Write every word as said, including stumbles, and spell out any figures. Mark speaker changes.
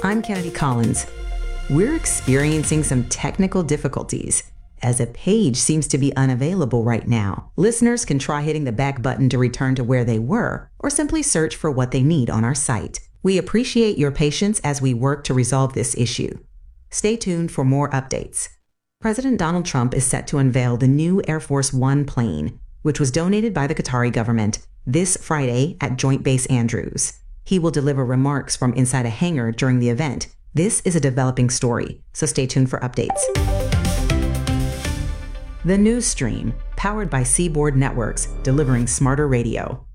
Speaker 1: I'm Kennedy Collins. We're experiencing some technical difficulties, as a page seems to be unavailable right now. Listeners can try hitting the back button to return to where they were, or simply search for what they need on our site. We appreciate your patience as we work to resolve this issue. Stay tuned for more updates. President Donald Trump is set to unveil the new Air Force One plane, which was donated by the Qatari government, this Friday at Joint Base Andrews. He will deliver remarks from inside a hangar during the event. This is a developing story, so stay tuned for updates. The News Stream, powered by Seaboard Networks, delivering smarter radio.